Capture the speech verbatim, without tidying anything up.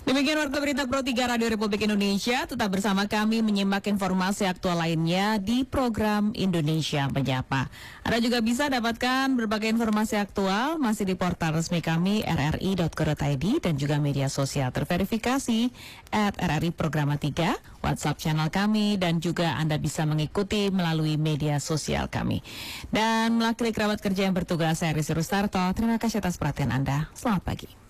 Demikian Warta Berita Pro tiga Radio Republik Indonesia. Tetap bersama kami menyimak informasi aktual lainnya di program Indonesia Menyapa. Anda juga bisa dapatkan berbagai informasi aktual masih di portal resmi kami r r i dot co dot i d dan juga media sosial terverifikasi at r r i Programa tiga, WhatsApp channel kami, dan juga Anda bisa mengikuti melalui media sosial kami. Dan mewakili kerabat kerja yang bertugas, saya Rizky Rustarto. Terima kasih atas perhatian Anda. Selamat pagi.